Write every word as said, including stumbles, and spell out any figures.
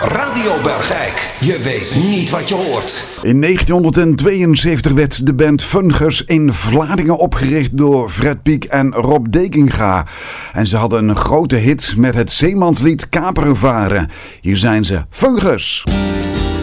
Radio Bergijk. Je weet niet wat je hoort. In negentienhonderdtweeënzeventig werd de band Fungus in Vlaardingen opgericht door Fred Piek en Rob Dekinga. En ze hadden een grote hit met het zeemanslied Kaperen varen. Hier zijn ze, Fungus.